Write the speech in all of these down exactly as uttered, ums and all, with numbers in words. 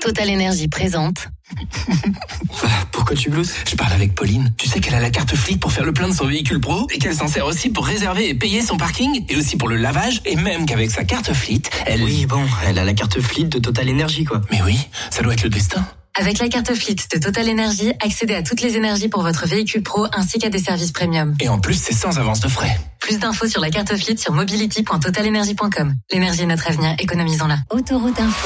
Total Énergie présente. Pourquoi tu glousses ? Je parle avec Pauline. Tu sais qu'elle a la carte Fleet pour faire le plein de son véhicule pro et qu'elle s'en sert aussi pour réserver et payer son parking et aussi pour le lavage et même qu'avec sa carte Fleet, elle... Oui, bon, elle a la carte Fleet de Total Énergie, quoi. Mais oui, ça doit être le destin. Avec la carte Fleet de Total Énergie, accédez à toutes les énergies pour votre véhicule pro ainsi qu'à des services premium. Et en plus, c'est sans avance de frais. Plus d'infos sur la carte Fleet sur mobility point total energy point com. L'énergie est notre avenir, économisons-la. Autoroute Info.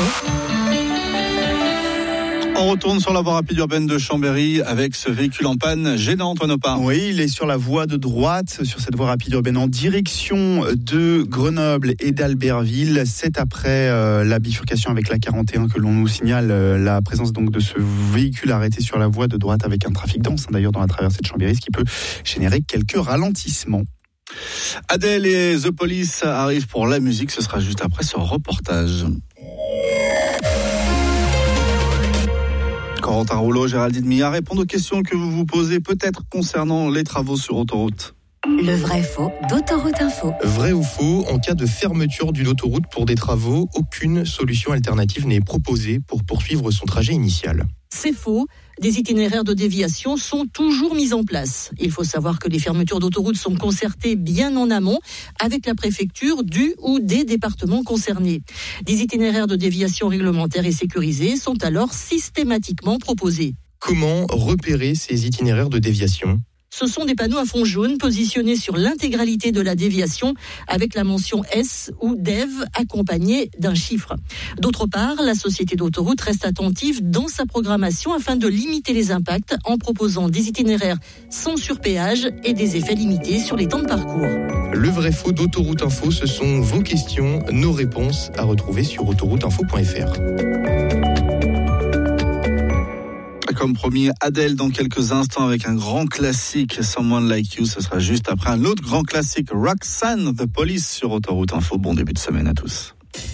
On retourne sur la voie rapide urbaine de Chambéry avec ce véhicule en panne gênant, Antoine Opin. Oui, il est sur la voie de droite, sur cette voie rapide urbaine en direction de Grenoble et d'Albertville. C'est après euh, la bifurcation avec la quarante et un que l'on nous signale euh, la présence donc de ce véhicule arrêté sur la voie de droite avec un trafic dense, hein, d'ailleurs dans la traversée de Chambéry, ce qui peut générer quelques ralentissements. Adèle et The Police arrivent pour la musique, ce sera juste après ce reportage. Corentin Rouleau, Géraldine Millard répondent aux questions que vous vous posez peut-être concernant les travaux sur autoroute. Le vrai faux d'Autoroute Info. Vrai ou faux, en cas de fermeture d'une autoroute pour des travaux, aucune solution alternative n'est proposée pour poursuivre son trajet initial. C'est faux. Des itinéraires de déviation sont toujours mis en place. Il faut savoir que les fermetures d'autoroutes sont concertées bien en amont avec la préfecture du ou des départements concernés. Des itinéraires de déviation réglementaires et sécurisés sont alors systématiquement proposés. Comment repérer ces itinéraires de déviation ? Ce sont des panneaux à fond jaune positionnés sur l'intégralité de la déviation avec la mention S ou D E V accompagnée d'un chiffre. D'autre part, la société d'autoroute reste attentive dans sa programmation afin de limiter les impacts en proposant des itinéraires sans surpéage et des effets limités sur les temps de parcours. Le vrai faux d'Autoroute Info, ce sont vos questions, nos réponses à retrouver sur autoroute info point f r. Comme promis, Adèle dans quelques instants avec un grand classique, Someone Like You. Ce sera juste après un autre grand classique, Roxanne, The Police sur Autoroute Info. Bon début de semaine à tous.